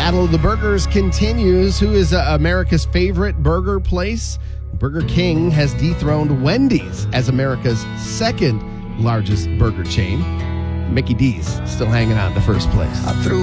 Battle of the Burgers continues. Who is America's favorite burger place? Burger King has dethroned Wendy's as America's second largest burger chain. Mickey D's still hanging on to first place. I threw